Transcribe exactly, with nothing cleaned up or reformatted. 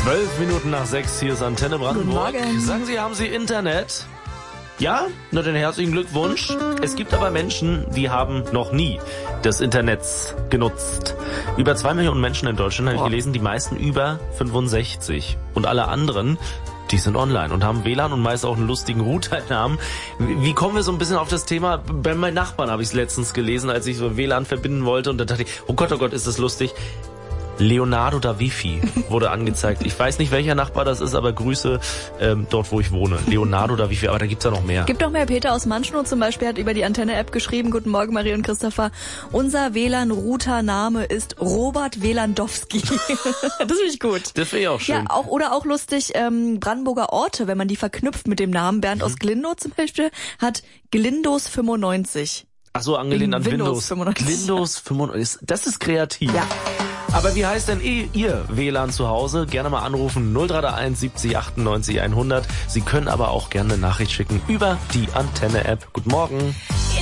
Zwölf Minuten nach sechs, hier ist Antenne Brandenburg. Guten Morgen. Sagen Sie, haben Sie Internet? Ja? Na dann herzlichen Glückwunsch. Es gibt aber Menschen, die haben noch nie das Internet genutzt. Über zwei Millionen Menschen in Deutschland, habe ich gelesen, die meisten über fünfundsechzig. Und alle anderen, die sind online und haben W L A N und meist auch einen lustigen Routernamen. Wie kommen wir so ein bisschen auf das Thema? Bei meinen Nachbarn habe ich es letztens gelesen, als ich so W L A N verbinden wollte. Und da dachte ich, oh Gott, oh Gott, ist das lustig. Leonardo da Wifi wurde angezeigt. Ich weiß nicht, welcher Nachbar das ist, aber Grüße ähm, dort, wo ich wohne. Leonardo da Wifi, aber da gibt's ja noch mehr. Gibt noch mehr. Peter aus Manschnow zum Beispiel hat über die Antenne-App geschrieben, guten Morgen Marie und Christopher, unser W L A N-Router-Name ist Robert Wlandowski. Das finde ich gut. Das finde ich auch schön. Ja, auch, oder auch lustig, ähm, Brandenburger Orte, wenn man die verknüpft mit dem Namen. Bernd mhm. aus Glindow zum Beispiel hat Glindos fünfundneunzig. Ach so, angelehnt an Windows Windows. fünfundneunzig. Windows fünfundneunzig. Das ist kreativ. Ja. Aber wie heißt denn eh Ihr W L A N zu Hause? Gerne mal anrufen null drei eins siebzig achtundneunzig hundert. Sie können aber auch gerne eine Nachricht schicken über die Antenne-App. Guten Morgen.